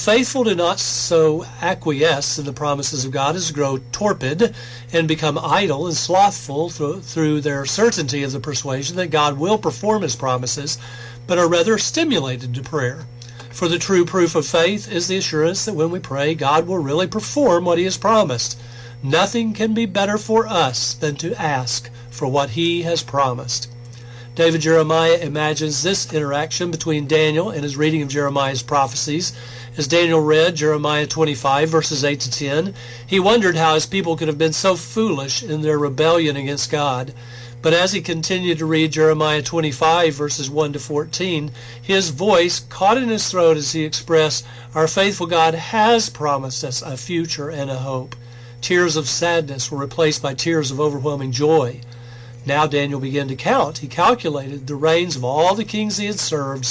faithful do not so acquiesce in the promises of God as to grow torpid and become idle and slothful through their certainty of the persuasion that God will perform his promises, but are rather stimulated to prayer. For the true proof of faith is the assurance that when we pray, God will really perform what he has promised. Nothing can be better for us than to ask for what he has promised. David Jeremiah imagines this interaction between Daniel and his reading of Jeremiah's prophecies. As Daniel read Jeremiah 25, verses 8 to 10, he wondered how his people could have been so foolish in their rebellion against God. But as he continued to read Jeremiah 25, verses 1 to 14, his voice caught in his throat as he expressed, "Our faithful God has promised us a future and a hope." Tears of sadness were replaced by tears of overwhelming joy. Now Daniel began to count. He calculated the reigns of all the kings he had served,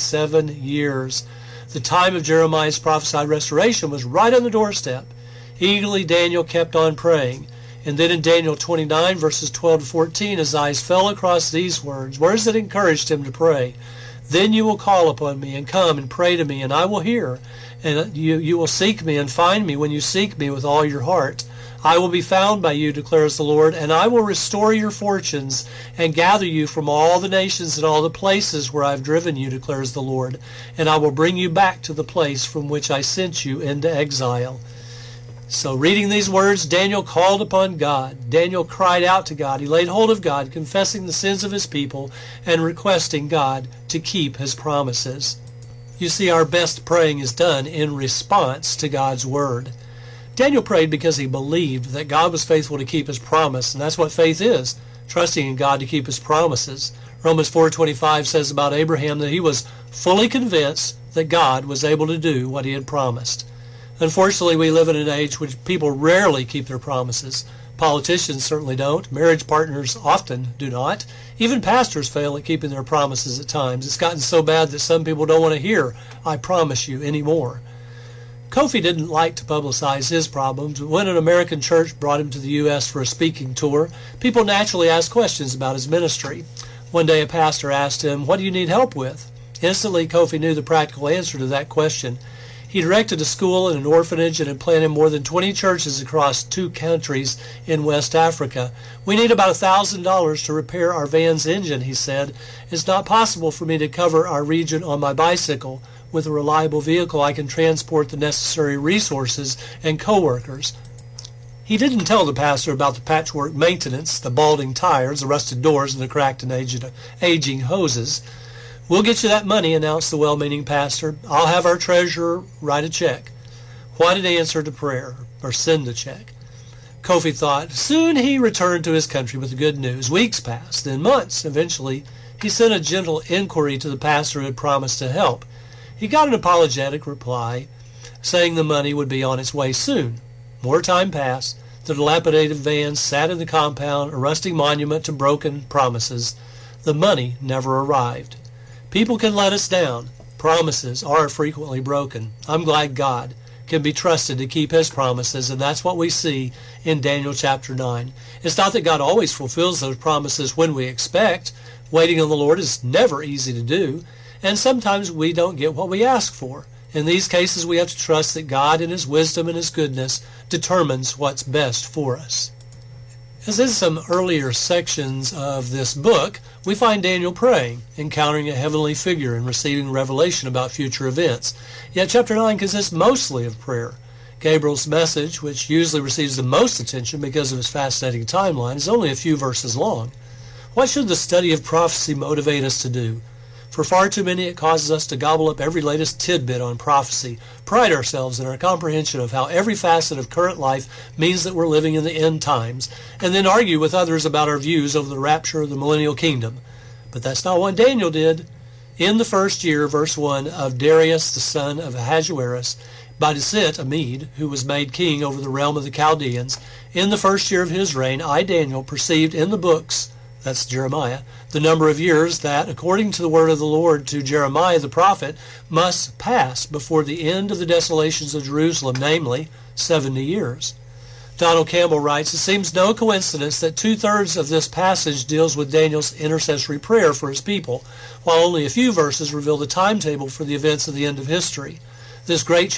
67 years. The time of Jeremiah's prophesied restoration was right on the doorstep. Eagerly Daniel kept on praying. And then in Daniel 29, verses 12 to 14, his eyes fell across these words that encouraged him to pray. "Then you will call upon me and come and pray to me, and I will hear. And you will seek me and find me when you seek me with all your heart. I will be found by you, declares the Lord, and I will restore your fortunes and gather you from all the nations and all the places where I have driven you, declares the Lord. And I will bring you back to the place from which I sent you into exile." So reading these words, Daniel called upon God. Daniel cried out to God. He laid hold of God, confessing the sins of his people and requesting God to keep his promises. You see, our best praying is done in response to God's word. Daniel prayed because he believed that God was faithful to keep his promise, and that's what faith is, trusting in God to keep his promises. Romans 4:25 says about Abraham that he was fully convinced that God was able to do what he had promised. Unfortunately, we live in an age which people rarely keep their promises. Politicians certainly don't. Marriage partners often do not. Even pastors fail at keeping their promises at times. It's gotten so bad that some people don't want to hear, "I promise you," anymore. Kofi didn't like to publicize his problems, but when an American church brought him to the U.S. for a speaking tour, people naturally asked questions about his ministry. One day a pastor asked him, "What do you need help with?" Instantly, Kofi knew the practical answer to that question. He directed a school and an orphanage and had planted more than 20 churches across 2 countries in West Africa. "We need about $1,000 to repair our van's engine," he said. "It's not possible for me to cover our region on my bicycle. With a reliable vehicle, I can transport the necessary resources and co-workers." He didn't tell the pastor about the patchwork maintenance, the balding tires, the rusted doors, and the cracked and aging hoses. "We'll get you that money," announced the well-meaning pastor. "I'll have our treasurer write a check." Why did he answer to prayer or send a check? Kofi thought. Soon he returned to his country with the good news. Weeks passed, then months. Eventually, he sent a gentle inquiry to the pastor who had promised to help. He got an apologetic reply, saying the money would be on its way soon. More time passed. The dilapidated van sat in the compound, a rusting monument to broken promises. The money never arrived. People can let us down. Promises are frequently broken. I'm glad God can be trusted to keep his promises, and that's what we see in Daniel chapter 9. It's not that God always fulfills those promises when we expect. Waiting on the Lord is never easy to do, and sometimes we don't get what we ask for. In these cases, we have to trust that God in his wisdom and his goodness determines what's best for us. As in some earlier sections of this book, we find Daniel praying, encountering a heavenly figure, and receiving revelation about future events. Yet chapter 9 consists mostly of prayer. Gabriel's message, which usually receives the most attention because of its fascinating timeline, is only a few verses long. What should the study of prophecy motivate us to do? For far too many, it causes us to gobble up every latest tidbit on prophecy, pride ourselves in our comprehension of how every facet of current life means that we're living in the end times, and then argue with others about our views over the rapture of the millennial kingdom. But that's not what Daniel did. In the first year, verse 1, of Darius the son of Ahasuerus, by descent a Mede, who was made king over the realm of the Chaldeans, in the first year of his reign, I, Daniel, perceived in the books, that's Jeremiah, the number of years that, according to the word of the Lord to Jeremiah the prophet, must pass before the end of the desolations of Jerusalem, namely 70 years. Donald Campbell writes, it seems no coincidence that 2/3 of this passage deals with Daniel's intercessory prayer for his people, while only a few verses reveal the timetable for the events of the end of history. This great